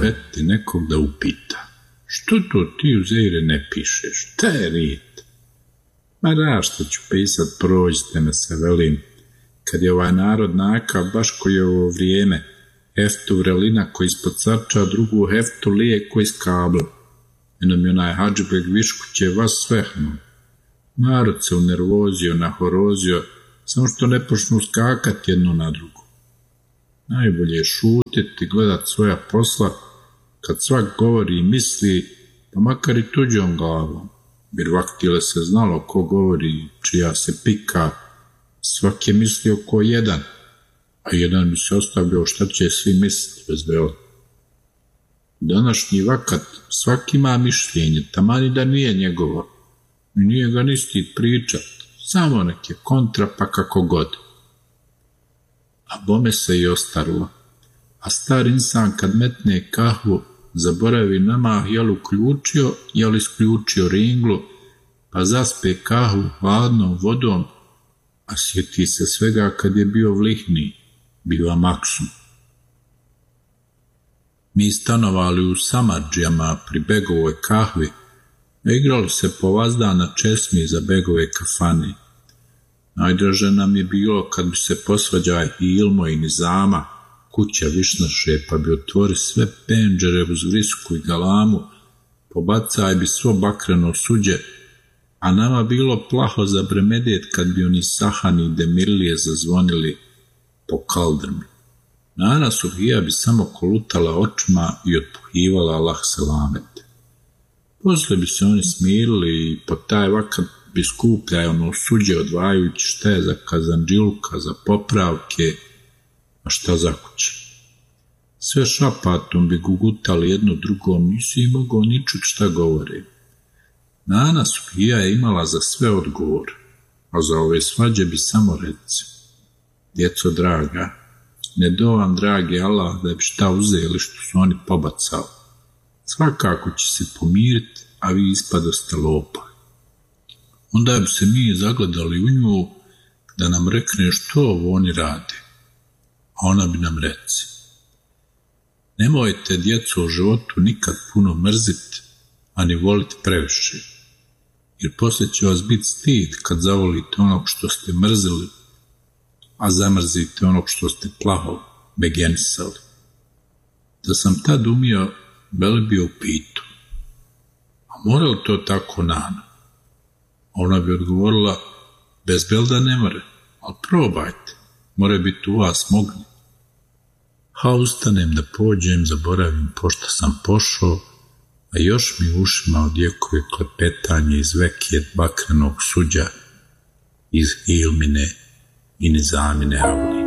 eti nekog da upita: što to ti u Zeire ne pišeš? Šta je rit? Ma rašta ću pisat, prođite me se, velim. Kad je ovaj narod nakav, baš koji je ovo vrijeme, heftu vrelina koji ispod sarča, drugu heftu lije koji iz kabla. Jednom je onaj Hadžibeg Viškuće vas svehnuo. Narod se unervozio, nahorozio, samo što ne počnu skakati jedno na drugo. Najbolje je šutiti, gledat svoja posla, kad svak govori i misli, pa makar i tuđom glavom. Jer vaktile se znalo ko govori, čija se pika, svak je mislio ko jedan, a jedan bi se ostavljao šta će svi misliti bez vela. Današnji vakat svak ima mišljenje, taman i da nije njegovo, i nije ga ni stid pričat, samo nek je kontra pa kako god. A bome se i ostarilo, a star insan kad metne kahvu, zaboravi namah jel uključio, jel isključio ringlu, pa zaspe kahvu hladnom vodom, a sjeti se svega kad je bio vlihni, biva maksum. Mi stanovali u Samardžijama pri Begovoj kahvi, a igralo se po vazda na česmi za Begove kafane. Najdraže nam je bilo kad bi se posvađaj i Ilmo i Nizama, kuća višnaše, pa bi otvori sve penđere uz vrisku i galamu, pobacaj bi svo bakreno suđe, a nama bilo plaho za bremedet kad bi oni sahani i demirlije zazvonili po kaldrmi. Nana Sufija bi samo kolutala očima i otpuhivala Allah selamet. Posle bi se oni smirili i po taj vakat bi skupljaj ono suđe odvajajući šta je za kazandžilka, za popravke, a šta za kuće. Sve šapatom bi gugutali jedno drugom, nisi mogao ni čut šta govore. Nana Sufija je imala za sve odgovor, a za ove svađe bi samo reci: djeco draga, ne do vam, dragi Allah, da bi šta uzeli što su oni pobacali. Svakako će se pomiriti, a vi ispadoste lopa. Onda bi se mi zagledali u nju da nam rekne što ovo oni rade, a ona bi nam reci: nemojte djecu u životu nikad puno mrziti, a ni voliti previše, jer poslije će vas biti stid kad zavolite onog što ste mrzili, a zamrzite onog što ste plaho begenisali. Da sam tad umio, beli bi upitu: a mora li to tako, Nana? Ona bi odgovorila: bez belda ne more, ali probajte, more biti u vas mogli. Ha, ustanem da pođem, zaboravim pošto sam pošao, a još mi ušima odjekuje klepetanje iz vekije bakrenog suđa, iz Ilmine i Nizamine avlije.